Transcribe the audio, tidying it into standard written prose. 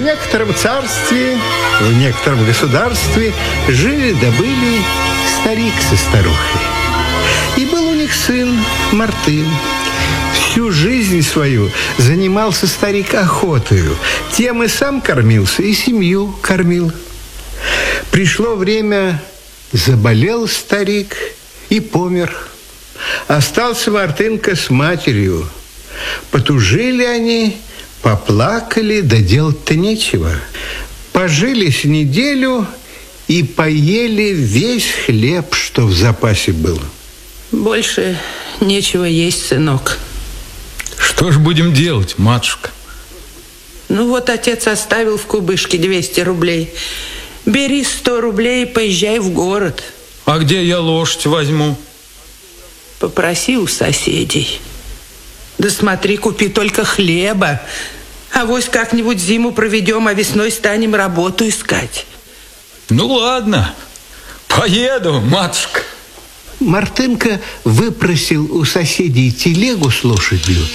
В некотором царстве, в некотором государстве жили-добыли старик со старухой. И был у них сын Мартын. Всю жизнь свою занимался старик охотою. Тем и сам кормился, и семью кормил. Пришло время, заболел старик и помер. Остался Мартынка с матерью. Потужили они, поплакали, да делать-то нечего. Пожили с неделю и поели весь хлеб, что в запасе был. Больше нечего есть, сынок. Что ж будем делать, матушка? Ну вот отец оставил в кубышке 200 рублей. Бери 100 рублей и поезжай в город. А где я лошадь возьму? Попроси у соседей. Да смотри, купи только хлеба. Авось как-нибудь зиму проведем, а весной станем работу искать. Ну ладно, поеду, матушка. Мартынка выпросил у соседей телегу с лошадью